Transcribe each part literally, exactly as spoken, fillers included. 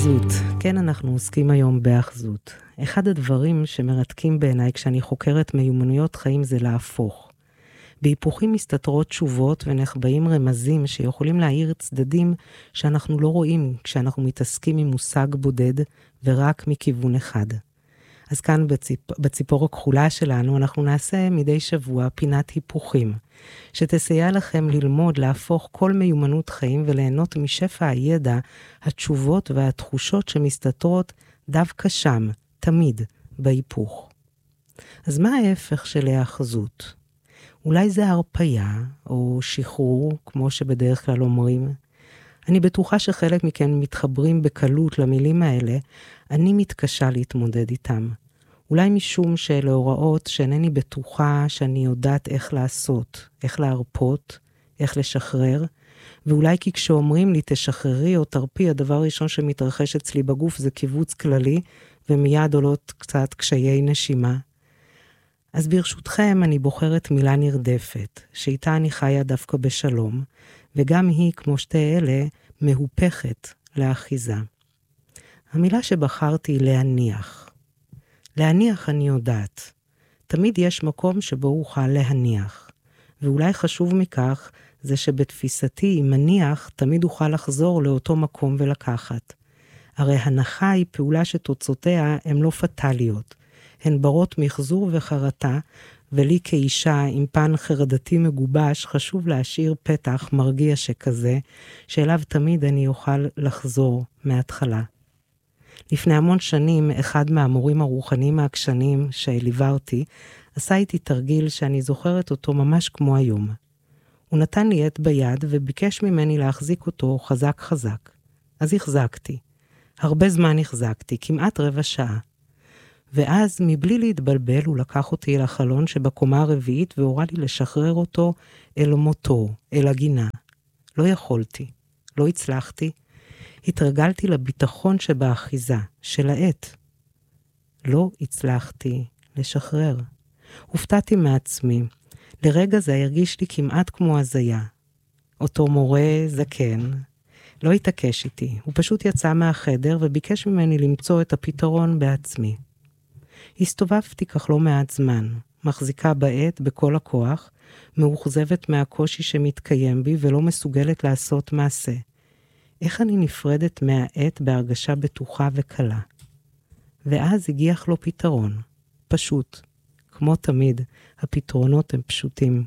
האחזות. כן, אנחנו עוסקים היום באחזות. אחד הדברים שמרתקים בעיניי כשאני חוקרת מיומנויות חיים זה להפוך. בהיפוכים מסתתרות תשובות ונחבאים רמזים שיכולים להאיר צדדים שאנחנו לא רואים כשאנחנו מתעסקים עם מושג בודד ורק מכיוון אחד. אז כאן בציפ... בציפור הכחולה שלנו אנחנו נעשה מדי שבוע פינת היפוכים, שתסייע לכם ללמוד להפוך כל מיומנות חיים וליהנות משפע הידע, התשובות והתחושות שמסתתרות דווקא שם, תמיד, בהיפוך. אז מה ההפך של האחזות? אולי זה הרפיה או שחרור, כמו שבדרך כלל אומרים. אני בטוחה שחלק מכם מתחברים בקלות למילים האלה, אני מתקשה להתמודד איתם. אולי משום שלהוראות שאינני בטוחה שאני יודעת איך לעשות, איך להרפות, איך לשחרר, ואולי כי כשאומרים לי תשחררי או תרפי, הדבר הראשון שמתרחש אצלי בגוף זה קיבוץ כללי, ומיד עולות קצת קשיי נשימה. אז ברשותכם אני בוחרת מילה נרדפת, שאיתה אני חיה דווקא בשלום, וגם היא, כמו שתי אלה, מהופכת לאחיזה. המילה שבחרתי היא להניח. להניח אני יודעת. תמיד יש מקום שבו אוכל להניח. ואולי חשוב מכך, זה שבתפיסתי, אם מניח, תמיד אוכל לחזור לאותו מקום ולקחת. הרי הנחה היא פעולה שתוצאותיה הן לא פטליות. הן ברות מחזור וחרטה, ולי כאישה עם פן חרדתי מגובש, חשוב להשאיר פתח מרגיע שכזה, שאליו תמיד אני אוכל לחזור מההתחלה. לפני המון שנים, אחד מהמורים הרוחניים העקשנים שליווה אותי, עשה איתי תרגיל שאני זוכרת אותו ממש כמו היום. הוא נתן לי עט ביד וביקש ממני להחזיק אותו חזק חזק. אז החזקתי. הרבה זמן החזקתי, כמעט רבע שעה. ואז מבלי להתבלבל הוא לקח אותי אל החלון שבקומה הרביעית והורה לי לשחרר אותו אל מותו, אל הגינה. לא יכולתי, לא הצלחתי. התרגלתי לביטחון שבאחיזה, של העט. לא הצלחתי לשחרר. הופתעתי מעצמי. לרגע זה הרגיש לי כמעט כמו הזיה. אותו מורה זקן לא התעקש איתי. הוא פשוט יצא מהחדר וביקש ממני למצוא את הפתרון בעצמי. הסתובבתי כך לא מעט זמן, מחזיקה בעט בכל הכוח, מאוכזבת מהקושי שמתקיים בי ולא מסוגלת לעשות מעשה. איך אני נפרדת מהעט בהרגשה בטוחה וקלה? ואז הגיח לו פתרון, פשוט. כמו תמיד, הפתרונות הם פשוטים.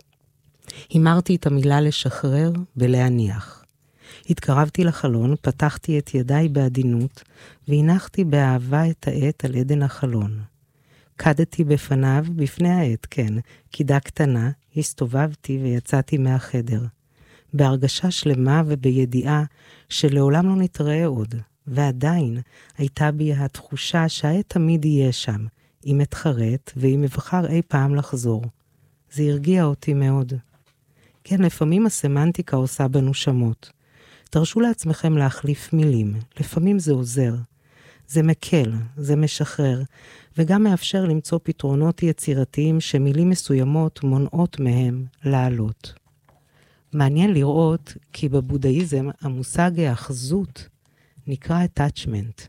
הימרתי את המילה לשחרר ולהניח. התקרבתי לחלון, פתחתי את ידיי בעדינות, והנחתי באהבה את העט על עדן החלון. קדתי בפניו, בפני העט, כן, קידה קטנה, הסתובבתי ויצאתי מהחדר. בהרגשה שלמה ובידיעה שלעולם לא נתראה עוד, ועדיין הייתה בי התחושה שהעט תמיד יהיה שם, אם אתחרט ואם אבחר אי פעם לחזור. זה הרגיע אותי מאוד. כן, לפעמים הסמנטיקה עושה בנו שמות. תרשו לעצמכם להחליף מילים, לפעמים זה עוזר. זה מקל, זה משחרר, וגם מאפשר למצוא פתרונות יצירתיים שמילים מסוימות מונעות מהם לעלות. מעניין לראות כי בבודהיזם המושג האחזות נקרא attachment,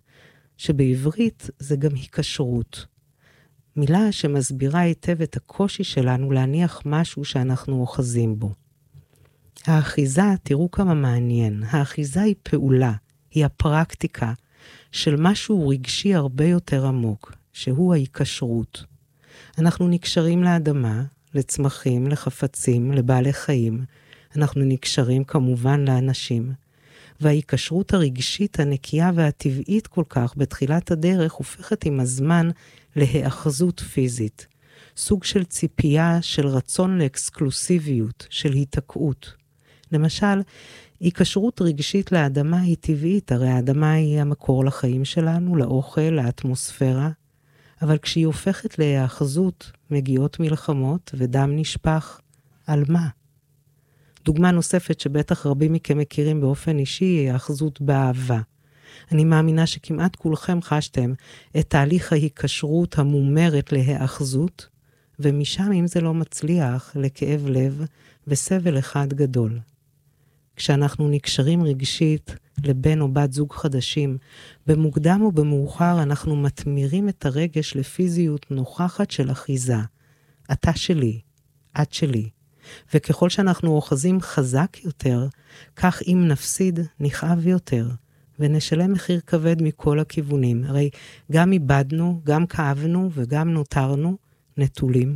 שבעברית זה גם היקשרות. מילה שמסבירה היטב את הקושי שלנו להניח משהו שאנחנו אוחזים בו. האחיזה, תראו כמה מעניין, האחיזה היא פעולה, היא הפרקטיקה של משהו רגשי הרבה יותר עמוק, שהוא ההיקשרות. אנחנו נקשרים לאדמה, לצמחים, לחפצים, לבעלי חיים, אנחנו נקשרים כמובן לאנשים, וההיקשרות הרגשית הנקייה והטבעית כל כך בתחילת הדרך הופכת עם הזמן להאחזות פיזית, סוג של ציפייה של רצון לאקסקלוסיביות, של התעקעות. למשל, היקשרות רגשית לאדמה היא טבעית, הרי האדמה היא המקור לחיים שלנו, לאוכל, לאטמוספירה, אבל כשהיא הופכת להאחזות, מגיעות מלחמות ודם נשפך. על מה? דוגמה נוספת שבטח רבים מכם מכירים באופן אישי היא האחזות באהבה. אני מאמינה שכמעט כולכם חשתם את תהליך ההיקשרות המומרת להאחזות, ומשם אם זה לא מצליח לכאב לב וסבל אחד גדול. כשאנחנו נקשרים רגשית לבן או בת זוג חדשים, במוקדם או במאוחר אנחנו מתמירים את הרגש לפיזיות נוכחת של אחיזה. אתה שלי, את שלי. וככל שאנחנו אוחזים חזק יותר, כך אם נפסיד נכאב יותר, ונשלם מחיר כבד מכל הכיוונים. הרי גם איבדנו, גם כאבנו וגם נותרנו נטולים.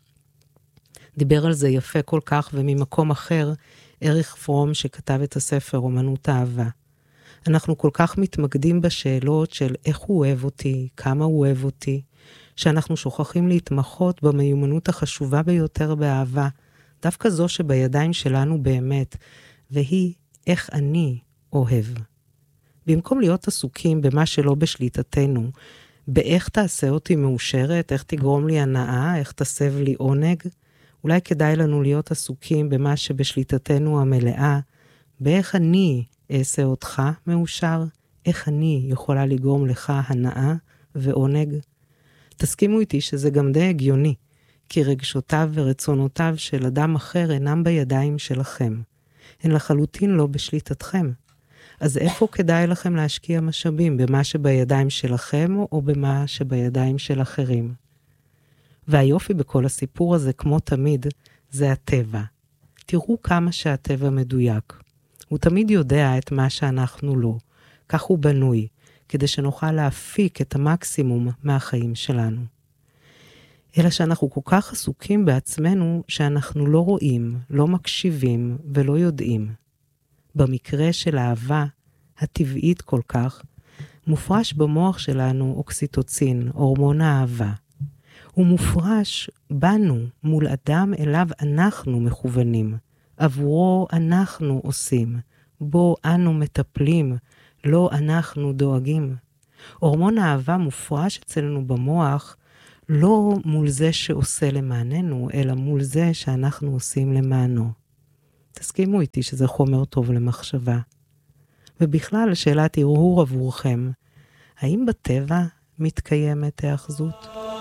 דיבר על זה יפה כל כך, וממקום אחר, אריך פרום שכתב את הספר אומנות האהבה. אנחנו כל כך מתמקדים בשאלות של איך הוא אוהב אותי, כמה הוא אוהב אותי, שאנחנו שוכחים להתמחות במיומנות החשובה ביותר באהבה, דווקא זו שבידיים שלנו באמת, והיא איך אני אוהב. במקום להיות עסוקים במה שלא בשליטתנו, באיך תעשה אותי מאושרת, איך תגרום לי הנאה, איך תסב לי עונג, אולי כדאי לנו להיות עסוקים במה שבשליטתנו המלאה, באיך אני אעשה אותך מאושר, איך אני יכולה לגרום לך הנאה ועונג. תסכימו איתי שזה גם די הגיוני, כי רגשותיו ורצונותיו של אדם אחר אינם בידיים שלכם. הן לחלוטין לא בשליטתכם. אז איפה כדאי לכם להשקיע משאבים? במה שבידיים שלכם או במה שבידיים של אחרים? והיופי בכל הסיפור הזה, כמו תמיד, זה הטבע. תראו כמה שהטבע מדויק. הוא תמיד יודע את מה שאנחנו לא. כך הוא בנוי, כדי שנוכל להפיק את המקסימום מהחיים שלנו. אלא שאנחנו כל כך עסוקים בעצמנו שאנחנו לא רואים, לא מקשיבים ולא יודעים. במקרה של האהבה, הטבעית כל כך, מופרש במוח שלנו אוקסיטוצין, הורמון האהבה. הוא מופרש בנו מול אדם אליו אנחנו מכוונים, עבורו אנחנו עושים, בו אנו מטפלים, לא אנחנו דואגים. הורמון האהבה מופרש אצלנו במוח, לא מול זה שעושה למעננו, אלא מול זה שאנחנו עושים למענו. תסכימו איתי שזה חומר טוב למחשבה. ובכלל, שאלת הרהור עבורכם, האם בטבע מתקיימת האחזות?